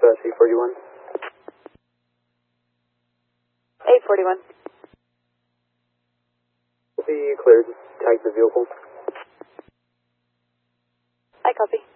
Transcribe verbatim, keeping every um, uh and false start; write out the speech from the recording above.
uh, C forty-one. eight forty-one. Will be cleared. Tag the vehicle. I copy.